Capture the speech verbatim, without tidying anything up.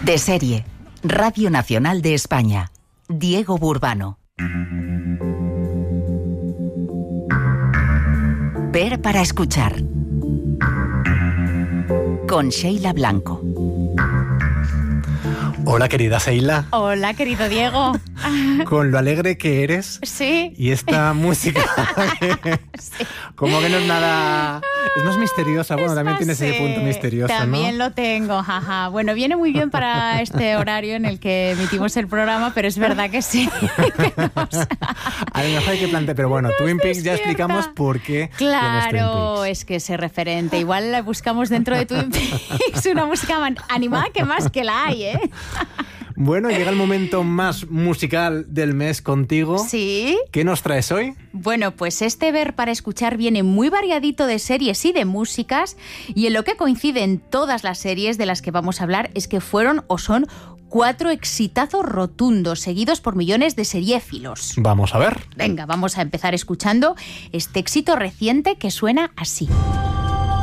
De serie, Radio Nacional de España, Diego Burbano. Ver para escuchar. Con Sheila Blanco. Hola, querida Sheila. Hola, querido Diego. Con lo alegre que eres. Sí. Y esta música. Sí. Como que no es nada. Es más misteriosa. Bueno, Es también más, tienes ese eh, punto misterioso, También ¿no? lo tengo, jaja. Bueno, viene muy bien para este horario en el que emitimos el programa, pero es verdad que sí. A lo mejor hay que plantear. Pero bueno, Twin Peaks ya explicamos por qué. Claro, es que ese referente. Igual buscamos dentro de Twin Peaks una música animada que más que la hay, ¿eh? Bueno, llega el momento más musical del mes contigo. Sí. ¿Qué nos traes hoy? Bueno, pues este Ver para escuchar viene muy variadito de series y de músicas, y en lo que coinciden todas las series de las que vamos a hablar es que fueron o son cuatro exitazos rotundos, seguidos por millones de seriéfilos. Vamos a ver. Venga, vamos a empezar escuchando este éxito reciente que suena así.